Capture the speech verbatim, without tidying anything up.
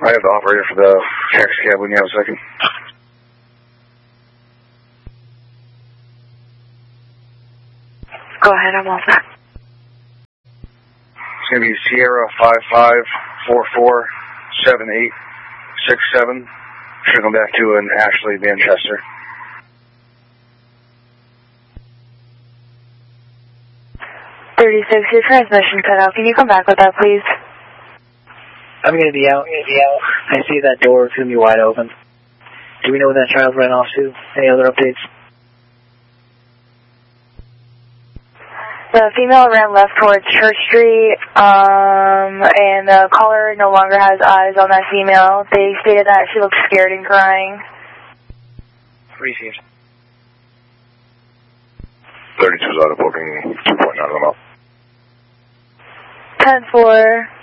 I have the operator for the taxi cab when you have a second. Go ahead, I'm all set. It's going to be Sierra five five four four seven eight six seven. Should come back to an Ashley Manchester. thirty-six, your transmission cut out. Can you come back with that, please? I'm going to be out. I'm going to be out. I see that door. It's going to be wide open. Do we know when that child ran off to? Any other updates? The female ran left towards Church Street, um, and the caller no longer has eyes on that female. They stated that she looked scared and crying. Received. thirty-two's out of booking, two point nine on them up. ten four.